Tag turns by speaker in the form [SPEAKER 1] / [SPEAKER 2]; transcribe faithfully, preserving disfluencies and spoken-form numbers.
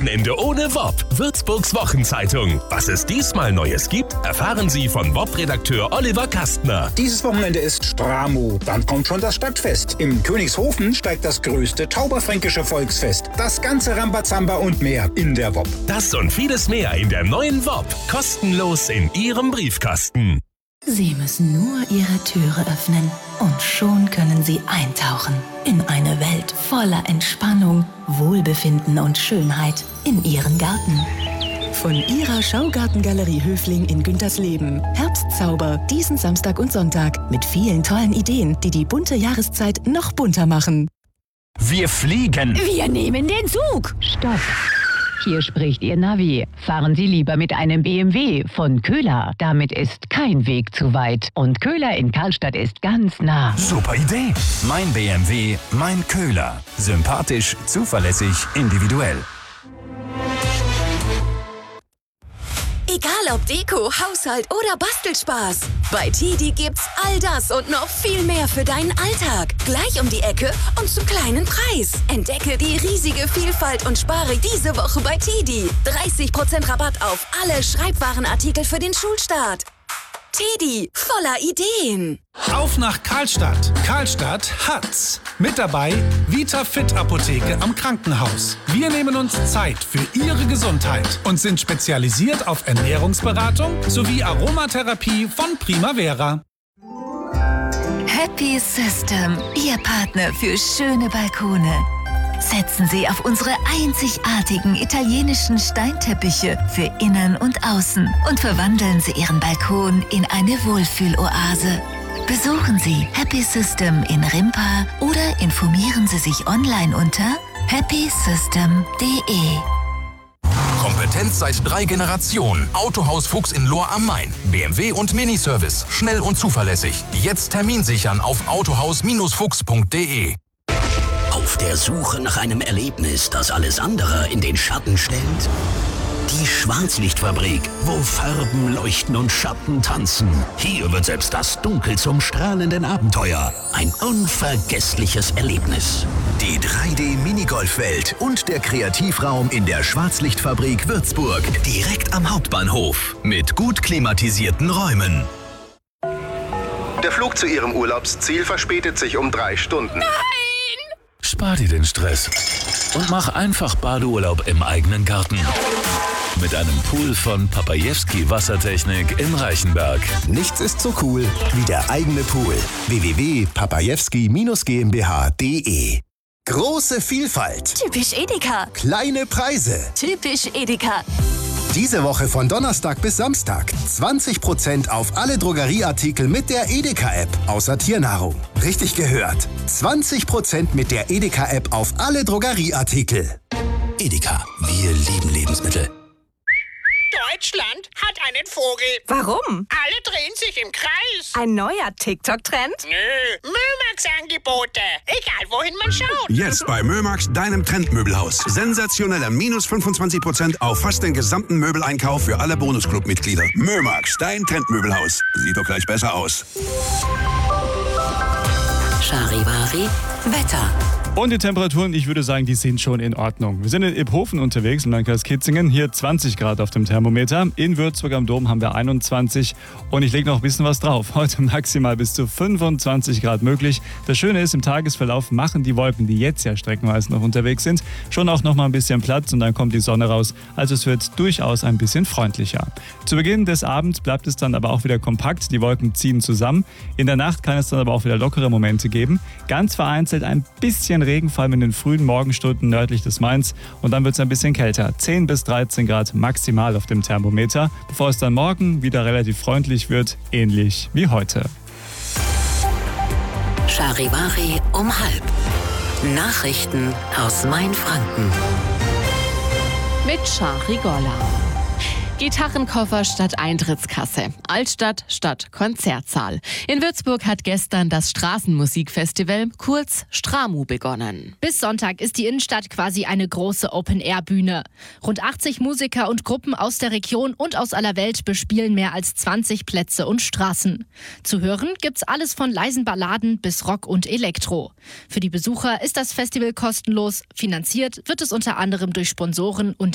[SPEAKER 1] Wochenende ohne W O P. Würzburgs Wochenzeitung. Was es diesmal Neues gibt, erfahren Sie von W O P-Redakteur Oliver Kastner.
[SPEAKER 2] Dieses Wochenende ist Stramo. Dann kommt schon das Stadtfest. Im Königshofen steigt das größte tauberfränkische Volksfest. Das ganze Rambazamba und mehr in der W O P.
[SPEAKER 1] Das und vieles mehr in der neuen W O P. Kostenlos in Ihrem Briefkasten.
[SPEAKER 3] Sie müssen nur Ihre Türe öffnen und schon können Sie eintauchen in eine Welt voller Entspannung, Wohlbefinden und Schönheit in Ihren Garten.
[SPEAKER 4] Von Ihrer Schaugartengalerie Höfling in Güntersleben. Herbstzauber diesen Samstag und Sonntag mit vielen tollen Ideen, die die bunte Jahreszeit noch bunter machen.
[SPEAKER 5] Wir fliegen.
[SPEAKER 6] Wir nehmen den Zug.
[SPEAKER 7] Stopp. Hier spricht Ihr Navi. Fahren Sie lieber mit einem B M W von Köhler. Damit ist kein Weg zu weit. Und Köhler in Karlstadt ist ganz nah.
[SPEAKER 5] Super Idee. Mein B M W, mein Köhler. Sympathisch, zuverlässig, individuell.
[SPEAKER 8] Egal ob Deko, Haushalt oder Bastelspaß. Bei Tidi gibt's all das und noch viel mehr für deinen Alltag. Gleich um die Ecke und zum kleinen Preis. Entdecke die riesige Vielfalt und spare diese Woche bei Tidi. dreißig Prozent Rabatt auf alle Schreibwarenartikel für den Schulstart. Tidi, voller Ideen.
[SPEAKER 9] Auf nach Karlstadt. Karlstadt hat's. Mit dabei VitaFit Apotheke am Krankenhaus. Wir nehmen uns Zeit für Ihre Gesundheit und sind spezialisiert auf Ernährungsberatung sowie Aromatherapie von Primavera.
[SPEAKER 3] Happy System, Ihr Partner für schöne Balkone. Setzen Sie auf unsere einzigartigen italienischen Steinteppiche für Innen und Außen und verwandeln Sie Ihren Balkon in eine Wohlfühloase. Besuchen Sie Happy System in Rimpa oder informieren Sie sich online unter happy system punkt de.
[SPEAKER 1] Kompetenz seit drei Generationen. Autohaus Fuchs in Lohr am Main. B M W und Miniservice. Schnell und zuverlässig. Jetzt Termin sichern auf autohaus Fuchs punkt de.
[SPEAKER 10] Auf der Suche nach einem Erlebnis, das alles andere in den Schatten stellt? Die Schwarzlichtfabrik, wo Farben leuchten und Schatten tanzen. Hier wird selbst das Dunkel zum strahlenden Abenteuer. Ein unvergessliches Erlebnis.
[SPEAKER 11] Die drei D-Minigolfwelt und der Kreativraum in der Schwarzlichtfabrik Würzburg. Direkt am Hauptbahnhof. Mit gut klimatisierten Räumen.
[SPEAKER 12] Der Flug zu Ihrem Urlaubsziel verspätet sich um drei Stunden.
[SPEAKER 6] Nein!
[SPEAKER 13] Spar dir den Stress und mach einfach Badeurlaub im eigenen Garten. Mit einem Pool von Papajewski Wassertechnik in Reichenberg.
[SPEAKER 11] Nichts ist so cool wie der eigene Pool. w w w punkt papajewski GmbH punkt de. Große Vielfalt.
[SPEAKER 8] Typisch Edeka.
[SPEAKER 11] Kleine Preise.
[SPEAKER 8] Typisch Edeka.
[SPEAKER 11] Diese Woche von Donnerstag bis Samstag zwanzig Prozent auf alle Drogerieartikel mit der Edeka-App, außer Tiernahrung. Richtig gehört. zwanzig Prozent mit der Edeka-App auf alle Drogerieartikel. Edeka, wir lieben Lebensmittel.
[SPEAKER 14] Deutschland hat einen Vogel.
[SPEAKER 6] Warum?
[SPEAKER 14] Alle drehen sich im Kreis.
[SPEAKER 6] Ein neuer TikTok-Trend?
[SPEAKER 14] Nö, Mömax-Angebote. Egal, wohin man schaut.
[SPEAKER 15] Jetzt bei Mömax, deinem Trendmöbelhaus. Sensationeller minus fünfundzwanzig Prozent auf fast den gesamten Möbeleinkauf für alle Bonusclub-Mitglieder. Mömax, dein Trendmöbelhaus. Sieht doch gleich besser aus.
[SPEAKER 3] Charivari, Wetter.
[SPEAKER 16] Und die Temperaturen, ich würde sagen, die sind schon in Ordnung. Wir sind in Iphofen unterwegs, im Landkreis Kitzingen. Hier zwanzig Grad auf dem Thermometer. In Würzburg am Dom haben wir einundzwanzig. Und ich lege noch ein bisschen was drauf. Heute maximal bis zu fünfundzwanzig Grad möglich. Das Schöne ist, im Tagesverlauf machen die Wolken, die jetzt ja streckenweise noch unterwegs sind, schon auch noch mal ein bisschen Platz und dann kommt die Sonne raus. Also es wird durchaus ein bisschen freundlicher. Zu Beginn des Abends bleibt es dann aber auch wieder kompakt. Die Wolken ziehen zusammen. In der Nacht kann es dann aber auch wieder lockere Momente geben. Ganz vereinzelt ein bisschen Regen, vor allem in den frühen Morgenstunden nördlich des Mains. Und dann wird es ein bisschen kälter. zehn bis dreizehn Grad maximal auf dem Thermometer, bevor es dann morgen wieder relativ freundlich wird, ähnlich wie heute.
[SPEAKER 3] Charivari um halb. Nachrichten aus Mainfranken.
[SPEAKER 17] Mit Shari Golla. Gitarrenkoffer statt Eintrittskasse. Altstadt statt Konzertsaal. In Würzburg hat gestern das Straßenmusikfestival, kurz Stramu, begonnen.
[SPEAKER 18] Bis Sonntag ist die Innenstadt quasi eine große Open-Air-Bühne. Rund achtzig Musiker und Gruppen aus der Region und aus aller Welt bespielen mehr als zwanzig Plätze und Straßen. Zu hören gibt's alles von leisen Balladen bis Rock und Elektro. Für die Besucher ist das Festival kostenlos. Finanziert wird es unter anderem durch Sponsoren und